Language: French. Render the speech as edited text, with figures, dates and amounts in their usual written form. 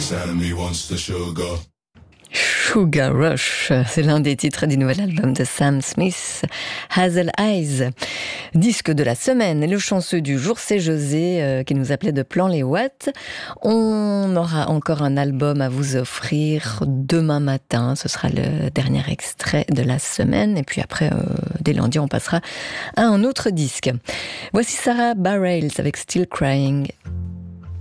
Sammy wants the sugar. Sugar Rush, c'est l'un des titres du nouvel album de Sam Smith, Hazel Eyes. Disque de la semaine et le chanceux du jour, c'est José qui nous appelait de Plan-les-Ouates. On aura encore un album à vous offrir demain matin, ce sera le dernier extrait de la semaine et puis après, dès lundi, on passera à un autre disque. Voici Sarah Bareilles avec Still Crying.